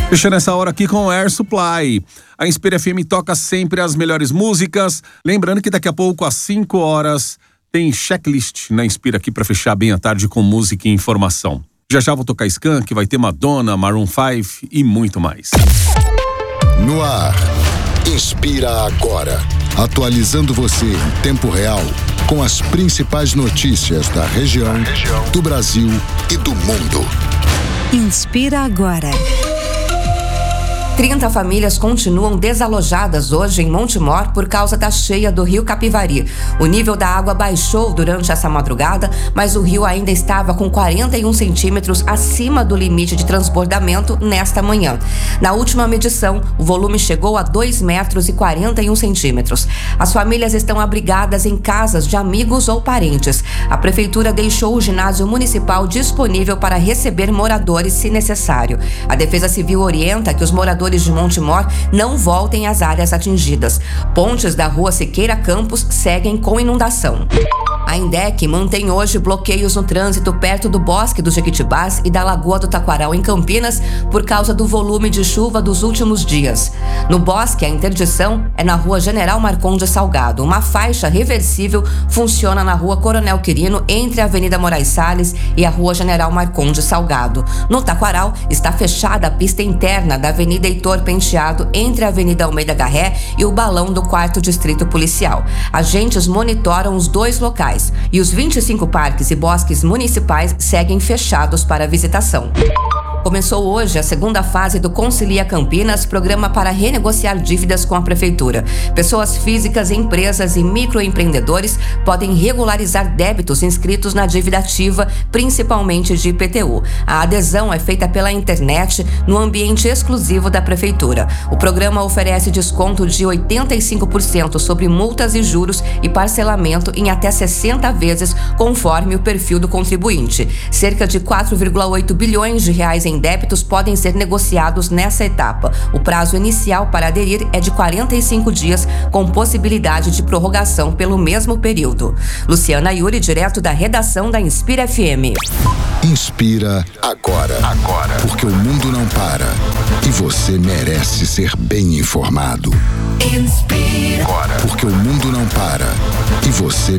Fechando essa hora aqui com Air Supply. A Inspira FM toca sempre as melhores músicas. Lembrando que daqui a pouco, às 5 horas, tem checklist na Inspira aqui pra fechar bem a tarde com música e informação. Já já vou tocar Skank, vai ter Madonna, Maroon 5 e muito mais. No ar, Inspira Agora. Atualizando você em tempo real com as principais notícias da região, do Brasil e do mundo. Inspira Agora. 30 famílias continuam desalojadas hoje em Montemor por causa da cheia do rio Capivari. O nível da água baixou durante essa madrugada, mas o rio ainda estava com 41 centímetros acima do limite de transbordamento nesta manhã. Na última medição, o volume chegou a 2 metros e 41 centímetros. As famílias estão abrigadas em casas de amigos ou parentes. A prefeitura deixou o ginásio municipal disponível para receber moradores se necessário. A Defesa Civil orienta que os moradores de Montemor não voltem às áreas atingidas. Pontes da rua Siqueira Campos seguem com inundação. A INDEC mantém hoje bloqueios no trânsito perto do Bosque dos Jequitibás e da Lagoa do Taquaral, em Campinas, por causa do volume de chuva dos últimos dias. No Bosque, a interdição é na rua General Marcondes Salgado. Uma faixa reversível funciona na rua Coronel Quirino, entre a Avenida Moraes Salles e a rua General Marcondes Salgado. No Taquaral, está fechada a pista interna da Avenida Heitor Penteado, entre a Avenida Almeida Garré e o Balão do 4º Distrito Policial. Agentes monitoram os dois locais e os 25 parques e bosques municipais seguem fechados para visitação. Começou hoje a segunda fase do Concilia Campinas, programa para renegociar dívidas com a prefeitura. Pessoas físicas, empresas e microempreendedores podem regularizar débitos inscritos na dívida ativa, principalmente de IPTU. A adesão é feita pela internet no ambiente exclusivo da prefeitura. O programa oferece desconto de 85% sobre multas e juros e parcelamento em até 60 vezes, conforme o perfil do contribuinte. Cerca de 4,8 bilhões de reais em débitos podem ser negociados nessa etapa. O prazo inicial para aderir é de 45 dias, com possibilidade de prorrogação pelo mesmo período. Luciana Yuri, direto da redação da Inspira FM. Inspira Agora. Porque o mundo não para e você merece ser bem informado. Inspira. Porque o mundo não para e você